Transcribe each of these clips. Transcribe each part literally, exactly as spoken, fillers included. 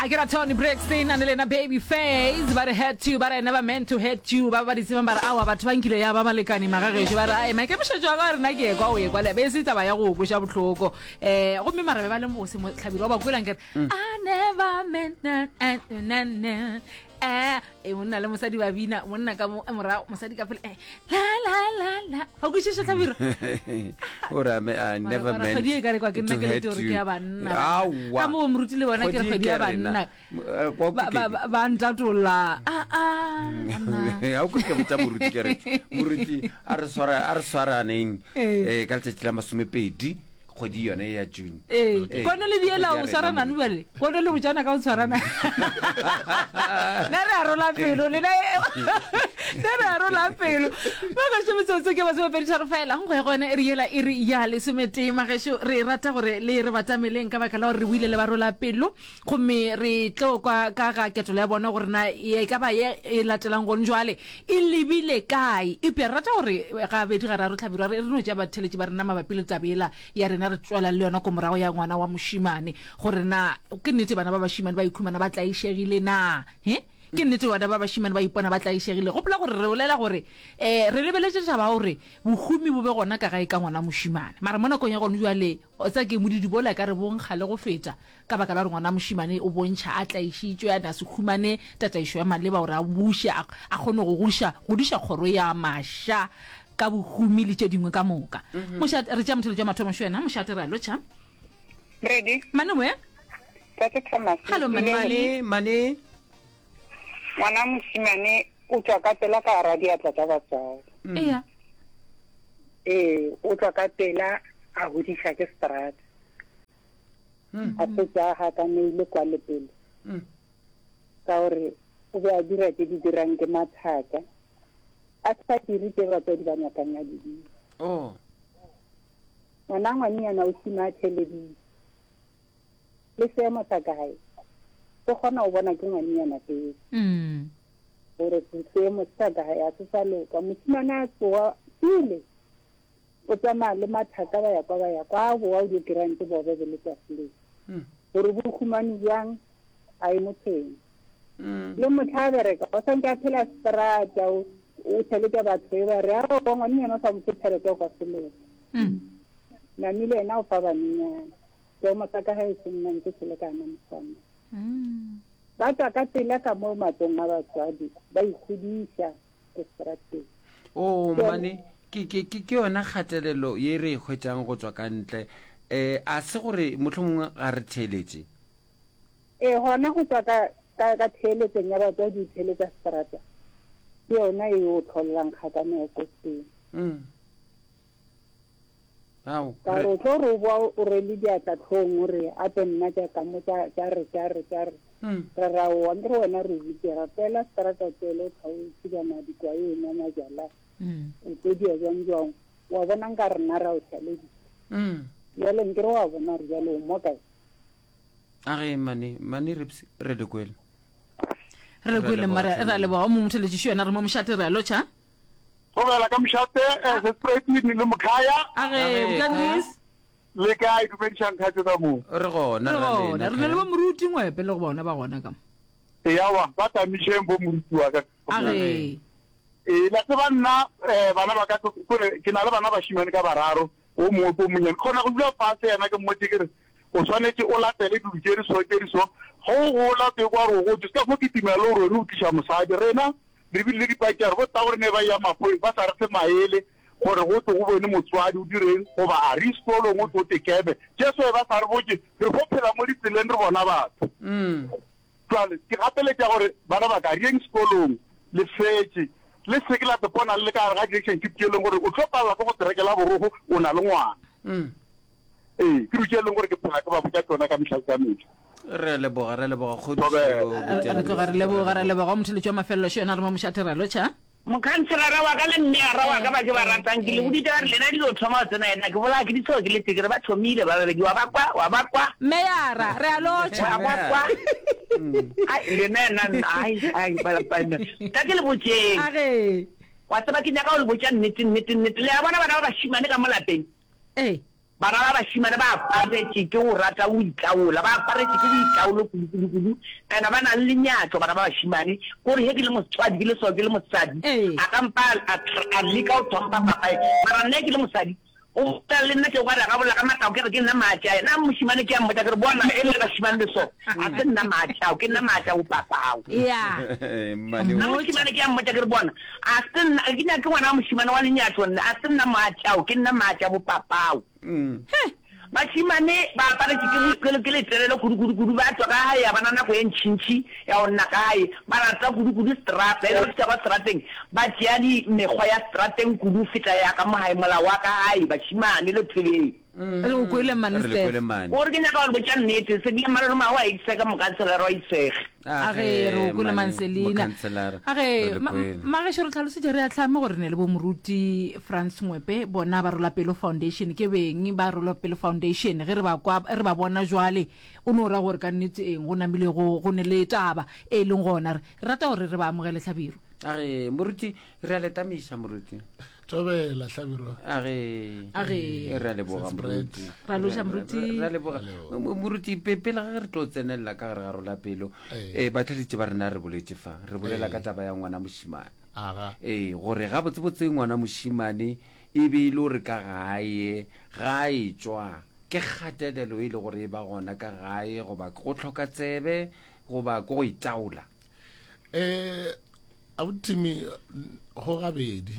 I get a Tony Braxton and Elena Babyface, but I had to, but I never meant to hate you. Baba di sema bara awa batho ba nkile ya ba malekani magage je bara ai ma ke msha jwa ga rena ke kwa o ye kwa le be se taba ya go go sha botlhoko eh go me mara ba le mo se mo tlhabiro ba kwela ngere I never meant that na na eh e monna le mosadi ba bina monna ka mo mora mosadi ka pele eh la la la la ha go shisha tlhabiro ora me I never meant to hate you ka mo mruti le bona ke re khedi ya banna ba ntatola ah ah ha go ke motsa moruti ke re moruti a re swara a re swara neng eh ka tsetla masomepedi khodi yone ya June eh kona le diela o swara nanu bale kona le bojana ka o swara na na ra rola pelo le na na ra rola pelo ba ga se motse ke ba se pedi tsharo fela go gone e riela e ri ya le semete ma ga sho re rata gore le re batameleng ka baka la gore re buile le ba rola pelo go me re tlo kwa ka ga ketlo ya bona gore na e ka ba e latelang go njwale e libile kai e pe rata gore ga bedi ga ra ro tlhabira re no ja ba theletse ba rena mabapi le tabela ya rena re tswala le yona go morago ya ngwana wa moshimane gore na ke nnete bana ba bashimane ba ikhumana ba tla ishegile na he ke nnete wa ba bashimane ba ipona ba tla ishegile go pla gore re olela gore eh re lebeletse taba gore bohumi bo be gona ka ga e ka ngwana moshimane mara mona go nya go njwale o tsa ke mudi dibola ka re bonkga le go feta ka baka la re ngwana moshimane o bontsha a tla ishitswe ya se khumane tataisho ya maleba gore a busha a gone go gusha go disha khoro ya masha ka bohumi le tse dingwe ka moka mosha re tsa mthelo tsa mathomo shwena mosha tera lo tsa ready mane we Tate Thomas hello mane mane mwana mosimane o tswa ka pela ka radio tla tsa batsa eya eh o tswa ka pela a hodisha ke strat a tsa ha ka ne ile kwa le pele ka gore o ba dira tse di dirang ke mathaka a tsa diri te ba tse di bana kanya di oh mwana ngwani yana o sima television le se mo tsa gae go gona o bona ke ngwani yana te mm gore se mo tsa gae a tsa le ka mosimana tsoa ile o tsama le mathaka ba ya kwa ba ya kwa bo wa di grant bo be le tsa sele mm gore bo khumani yang ai motheng mm le mothabere ka o sanga phela strata o o tshele ka batho ba re a go ngwana yana sa motshele ka kwa sele mm na mile na o fa ba nya yo mataka ha se nna ntse tshele ka na mosana mm ba tla ka tela ka mo matong a batswadi ba ikgodisa ke strata oh mane ke ke ke yona khatelelo ye re khwetsang go tswa ka ntle eh a se gore motlhomong ga re theletse e hona go tswa ka ka theletse nya batswadi theletse strata ke yona e o tlholang khatane go tse mm Au, ka ro tlo bo o re le dia tla tlhong re a tena ja ka mo ja ja re ja re ja re ra ra o andre wena re ditira pela strata tele ka o tsibana di kwa yena na jala mm o te dia jang jang wa bona nka re na ra o tshele di mm ya le ngiro wa bona re jalo mo ka age mane mane re re le kwele re kwele mara ra le ba mo mthele tshishwe na re mo mshate ra lo cha go bela ka mshate se spread ni le mkhaya age mkandis le ka I dumedisang ka tsa mo re gona re re le ba mruti ngwe pele go bona ba gona ka ya wa ba ta mishembo mruti wa ka age e la tsa bana bana ba ka gore ke na le bana ba shimane ka bararo o mo go monyane khona go dula fase yana ke mo tikere o tshwanetse o latele di dijeri so ke so go go la te kwa ro go tsa go kitimelo ro ro kisha mosadi rena re bi le di paitjara go tawre ne ba ya mapoi ba sa re se maele gore go to go bone motswadi o direng go ba aristolo mo to te kebe jeso ba sa re boje re go phela mo di tseleng re bona batho mm tsale ke gapele ka gore bana ba ka rieng skolong le fetse le sekela te bona le ka ga direction ke tseleng gore o tlhopa la go trekela borogo o na le ngwana mm eh ke re tseleng gore ke phela ka ba botsa tsona ka mishal ka metse re le boga re le boga go re tlo ga re le bo ga re le ba go mthele tshwa mafello shona re mo mshate ra lo cha mokansela ra wa ka le mme ra wa ka ba ke ba ratang ke le budi tla le na di lo thoma tsena ena ke bola ke di tso ke le tsikere ba thomile ba be di wa ba kwa wa ba kwa meyara re a lo cha wa kwa ai le nena ai ai ba la pa nna ta ke le botjeng age wa tsaba ke nyaka o le botjang nnete nnete nnete le a bona bana ba ba shimane ka molapeng eh bana ba bashimane ba aparetse ke o rata o itaola ba aparetse ke itaolo kudu and ba na le nyatso bana ba bashimane gore he ke le motswadi ke le so ke le motsadi a kampa a lika o tsompa papa mara nne ke le motsadi o ta le nna ke go ra ga bola ka matao ke re ke nna matja na moshimane ke a mmotsa ke re bona e le bashimane le so a ke nna matja o ke nna matja o papa o ya na moshimane ke a mmotsa ke re bona a se nna ke nya ke ngwana moshimane wa lenyatso nna a se nna matja o ke nna matja bo papa o bashimane ba aparetse ke ke le tselelo kudu kudu ba tswa ka hae ya bana nako e ntšintši ya o nna ka hae ba rata kudu kudu strata e le tsa ba strateng ba tšea di mekgwa ya strateng kudu feta ya ka mohae mola wa ka hae bashimane le thebeng re o kwele manse gore ke nyaka gore botša nnete se di malolo ma wa itse ka mokhanselara wa itsege a ge re o kwele manselina a ge magesho re tlhalosetse re a tlhame gore ne le bo moruti France Ngwepe bona ba rola pelo foundation ke beng ba rola pelo foundation ge re ba kwa re ba bona jwale o no ra gore ka nnete eng go namile go go ne le taba e leng gona re rata gore re ba amogele Tlhabiro a ge moruti re a letamisha moruti tobela Tlhabiro a ge a ge re a leboga moruti ra loja moruti re a leboga moruti pele ga re tlo tsenella ka gare ga rola pelo eh ba tlhaditse ba rena re boletse fa re bolela ka taba ya ngwana moshimane aga eh gore ga botse botse ngwana moshimane e be ile gore ka gae ga e tswa ke kgatelelo ile gore e ba gona ka gae go ba go tlhoka tsebe go ba go itaola eh autimi go gabedi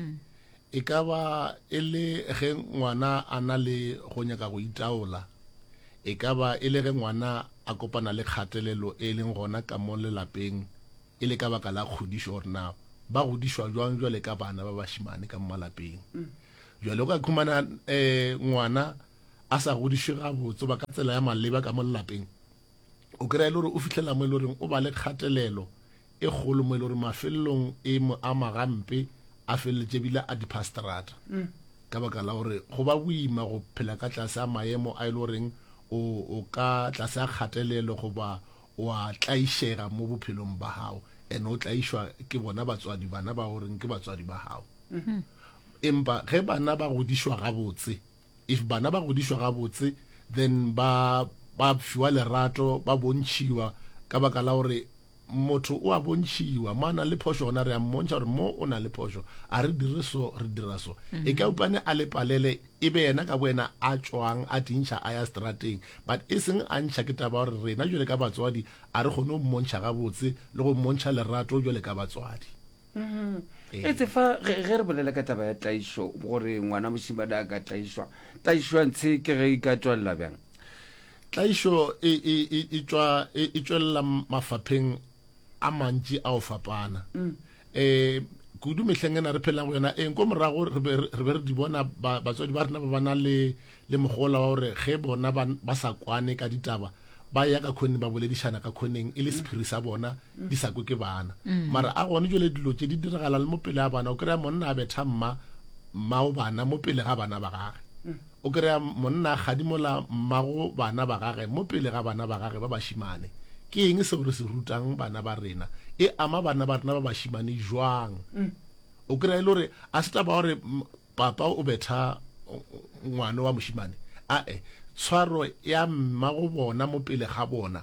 e ka ba e le ge ngwana a na le go nyaka go itaola e ka ba e le ge ngwana a kopana le kgatelelo e leng gona ka mo lelapeng e le ka baka la kgodišo gore na ba godishwa jwang jwale ka bana ba bashimane ka malapeng jwale o ka khumana um ngwana a sa godishwe gabotse ba ka tsela ya maleba ka mo lelapeng o kry-a le gore o fitlhela mo e le goreng o ba le kgatelelo e kgolo mo e le gore mafelelong e mo ama gampe a feleletse ebile a dipastrata ka baka la gore go ba boima go phela ka tlase a maemo a e le goreng o ka tlase a kgatelelo goba o a tlaišega mo bophelong ba gago and o tlaišwa ke bona batswadi bana ba goreng ke batswadi ba gago empa ge bana ba godishwa gabotse if bana ba godishwa gabotse then ba ba fiwa lerato ba bontšhiwa ka baka la gore motho o a bontšhiwa mo a na le phošo gona re a mmontšha gore mo o na le phošo a re dire so re dira so e ka upane a le palele e be yena ka boena a tswang a tintšha a ya strateng but e seng a ntšha ke taba gore rena jwale ka batswadi a re kgone go mmontšha gabotse le go mmontšha lerato jwale ka batswadi e tse fa ge re bolela ka taba ya taišo gore ngwana mošimane a ka taišwa taišwa ntshe ke ge e ka tswalela bjang taišo e tswelela mafapheng a mantši a o fapana um kudu mehleng ena re phelang go yona eng ko morago re be re di bona batswadi ba rena ba bana le mogola wa gore ge bona ba sa kwane ka ditaba ba ya ka khoneng ba boledišana ka khoneng e le sephiri sa bona di sa kwe ke bana mara a gone jole dilo tse di diragala le mo pele a bana o kry-a monna a betha mma mmao bana mo pele ga bana ba gage o kry-a monna a gadimola mmago bana ba gage mo pele ga bana ba gage ba bashimane ke eng se gore se rutang bana ba rena e ama bana ba rena ba bashimane jwang o kry-a e le gore a se taba gore papa o betha ngwana wa moshimane ae tshwaro ya mmago bona mo pele ga bona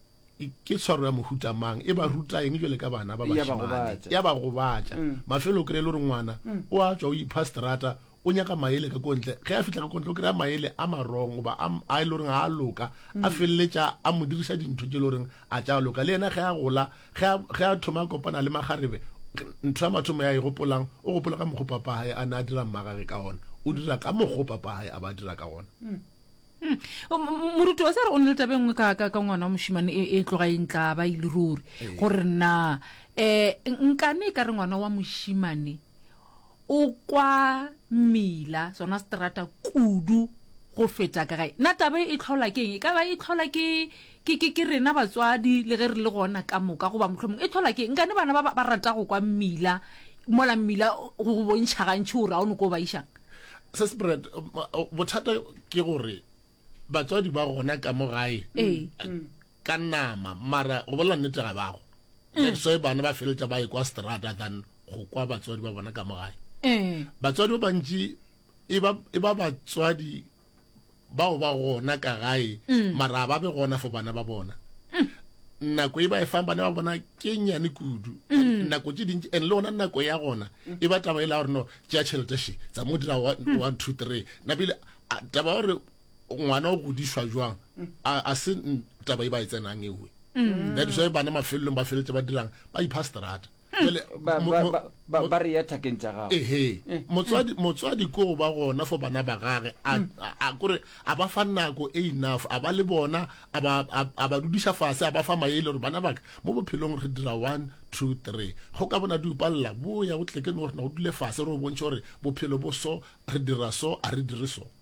ke tshwaro ya mohuta mang e ba ruta eng jwale ka bana ba bashimane ya ba gobatša mafelo o kry-a le gore ngwana o a tswa o ipha strata o nyaka maele ka kontle ge a fitlha ka kontle o kry-a maele a marong goba a e le goreng ga a loka a feleletša a mo dirisa dintho tse e le goreng a tša loka le yena ge a gola ge a thoma a kopana le magarebe ntho ya mathomo ya e gopolang o gopola ka mokgo papa gae a ne a dira mmagage ka ona o dira ka mokgo papa gae a ba dira ka ona moruti wa sa re o ne le tabe nngwe ka ngwana wa moshimane e tloga e ntla ba ile ruri gore na um nkane e ka re ngwana wa moshimane o kwa mmila sona strata kudu go feta ka gae nna taba e tlhola ke eng e ka ba e tlhola ke rena batswadi le ge re le gona ka moka goba mohlomong e tlhola ke nkane bana ba rata go kwa mmila mola mmila go bontšha gantšhi gore a o ne ko ba išang se spread bothata ke gore batswadi ba gona ka mo gae ka nama mara go bolela nnete ga bago so bana ba feletša ba e kwa strata than go kwa batswadi ba bona ka mo gae batswadi ba bantši e ba batswadi bao ba gona ka gae mara ba be gona for bana ba bona nako e ba e fang bana ba bona ke nyane kudu nako tse dintsi and le ona nako ya gona e ba taba e la gore no tšea tšhelete she tsa mo dira one two three na bile taba gore ngwana o godiswa jwang a se taba e ba e tsenang ewe that is why bana mafelelong ba feletse ba dirang ba ipha strata ba re ya thakeng tša gago ehe motswadi ko ba gona for bana ba gage a kore a ba fa nako e enough a ba le bona a ba dudiša fase a ba fa maele gore bana baka mo bophelong re dira one two three go ka bona di upalela boya go tlekene gore na go dule fase re o bontšhe gore bophelo bo so re dira so a re dire so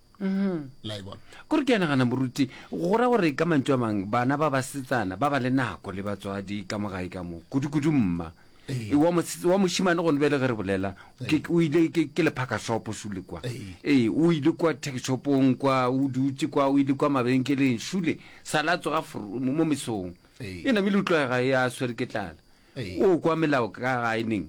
kore ke yanagana moruti go ra gore ka mantso a mangwe bana ba ba setsana ba ba le nako le batswadi ka mogae ka mo kudu-kudu mma wa mošimane gone bele ge re bolela o ile ke lephaka shopo sule kwa ee o ile kwa taxshopong kwa o dutse kwa o ile kwa mabenkeleng sule salatso ga mo mesong e namile utlwaega e a swere ke tlala o kwa melao ka gaeneng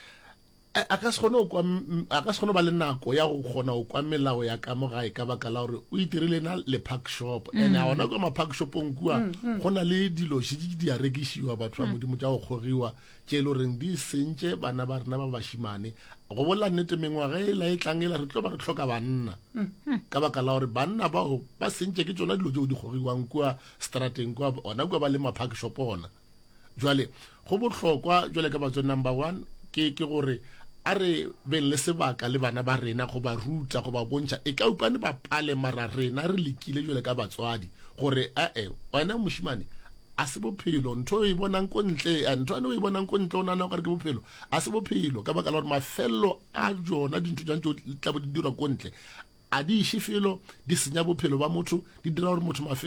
a ka se kgone ba le nako ya go kgona go kwa melao ya ka mo gae ka baka la gore o itirile na le park shop and a ona kwa ma-park shopong kua go na le dilo šitse di a rekišiwa batho ba modimo tša go kgogiwa tše e le goreng di sentše bana ba rena ba bašimane go bola nnete mengwaga e la e tlang e la re tlo ba re tlhoka banna ka baka la gore banna bao ba sentše ke tsona dilo tšeo di kgogiwang kua strateng kua ona kua ba le ma-park shop ona jwale go bohlokwa jwale ka batso number one ke gore a re ben le sebaka le bana ba rena go ba ruta go ba bontšha e ka upane ba pale mara rena re lekile jwale ka batswadi gore ae wena mošimane a se bophelo ntho e bonang ko ntle ntho ane o e bonang ko ntle o nana gore ke bophelo a se bophelo ka baka la gore mafelelo a jona dintho tšantse tla bo di dira ko ntle a di iše felo di senya bophelo ba motho di dira gore motho